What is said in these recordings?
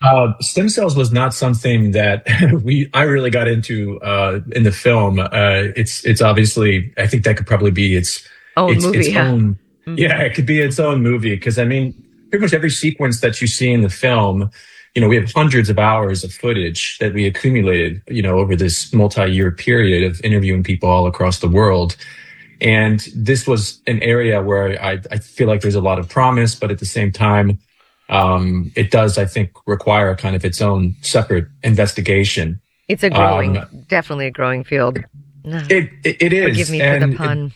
Stem cells was not something that I really got into in the film. It's obviously, I think that could probably be Own movie, its yeah. own, Hmm. yeah, it could be its own movie. Because I mean, pretty much every sequence that you see in the film, we have hundreds of hours of footage that we accumulated, over this multi-year period of interviewing people all across the world. And this was an area where I feel like there's a lot of promise, but at the same time, it does, I think, require kind of its own separate investigation. It's a Um, definitely a growing field. Ah, it forgive is, me for the and pun.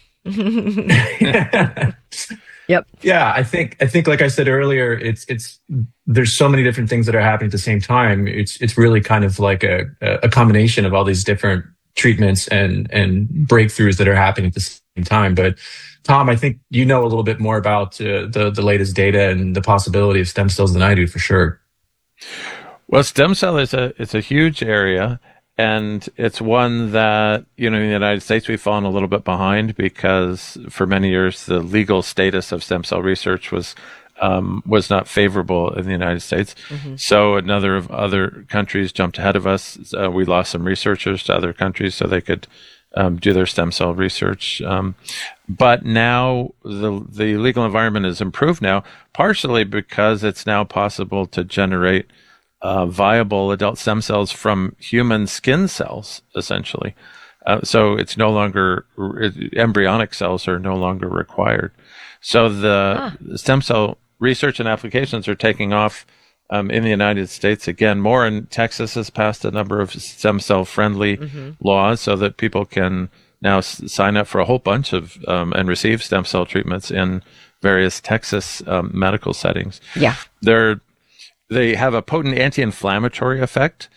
it, Yep. yeah, I think, like I said earlier, it's there's so many different things that are happening at the same time. It's really kind of like a combination of all these different treatments and breakthroughs that are happening at the same time. But Tom, I think you know a little bit more about the latest data and the possibility of stem cells than I do, for sure. Well, stem cell is a huge area, and it's one that in the United States we've fallen a little bit behind because for many years the legal status of stem cell research was not favorable in the United States. Hmm. So another of other countries jumped ahead of us. We lost some researchers to other countries so they could do their stem cell research. But now the legal environment is improved now, partially because it's now possible to generate viable adult stem cells from human skin cells, essentially. So it's no longer embryonic cells are no longer required. So Ah. the stem cell research and applications are taking off in the United States again. More in Texas has passed a number of stem cell friendly Hmm. laws so that people can now sign up for a whole bunch of and receive stem cell treatments in various Texas medical settings. Yeah. They're they have a potent anti-inflammatory effect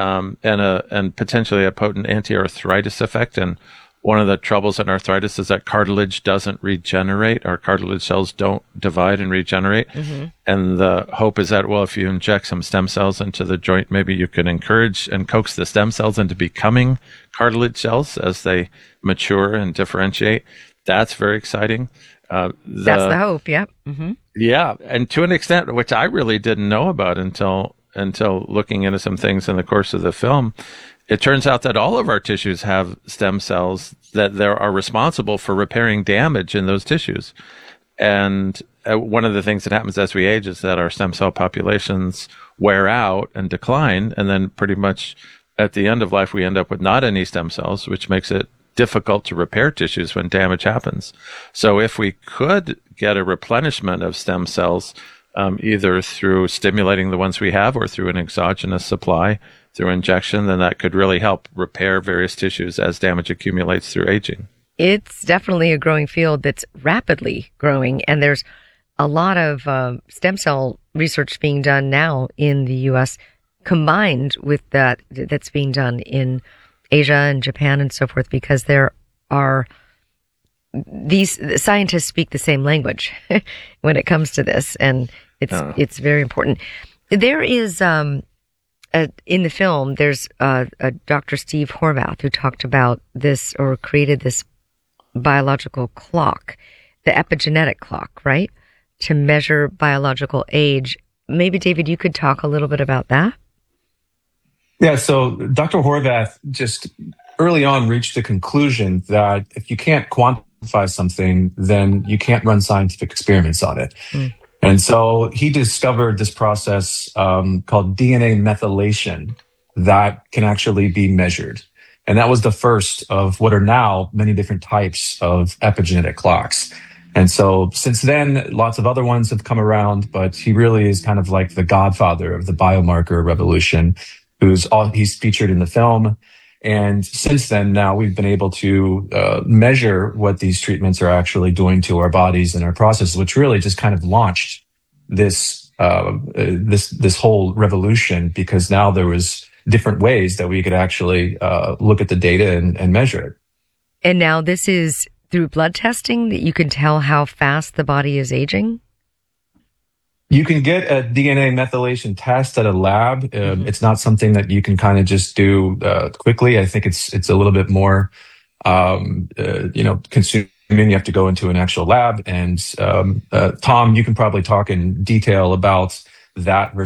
and potentially a potent anti-arthritis effect. And one of the troubles in arthritis is that cartilage doesn't regenerate. Our cartilage cells don't divide and regenerate. Hmm. And the hope is that, well, if you inject some stem cells into the joint, maybe you can encourage and coax the stem cells into becoming cartilage cells as they mature and differentiate. That's very exciting. That's the hope. Yep. Hmm. Yeah, and to an extent, which I really didn't know about until looking into some things in the course of the film, it turns out that all of our tissues have stem cells that they are responsible for repairing damage in those tissues. And one of the things that happens as we age is that our stem cell populations wear out and decline, and then pretty much at the end of life we end up with not any stem cells, which makes it difficult to repair tissues when damage happens. So if we could get a replenishment of stem cells, either through stimulating the ones we have or through an exogenous supply, through injection, then that could really help repair various tissues as damage accumulates through aging. It's definitely a growing field that's rapidly growing, and there's a lot of stem cell research being done now in the U.S. combined with that's being done in Asia and Japan and so forth, because there are these scientists speak the same language when it comes to this, and it's very important. There is in the film, there's a Dr. Steve Horvath who talked about this or created this biological clock, the epigenetic clock, right, to measure biological age. Maybe, David, you could talk a little bit about that. Yeah, so Dr. Horvath just early on reached the conclusion that if you can't quantify something, then you can't run scientific experiments on it. Mm. And so he discovered this process called DNA methylation that can actually be measured. And that was the first of what are now many different types of epigenetic clocks. And so since then, lots of other ones have come around, but he really is kind of like the godfather of the biomarker revolution, he's featured in the film. And since then, now we've been able to measure what these treatments are actually doing to our bodies and our processes, which really just kind of launched this whole revolution, because now there was different ways that we could actually look at the data and measure it. And now this is through blood testing that you can tell how fast the body is aging? You can get a DNA methylation test at a lab. It's not something that you can kind of just do quickly. I think it's a little bit more, consuming. You have to go into an actual lab. And Tom, you can probably talk in detail about that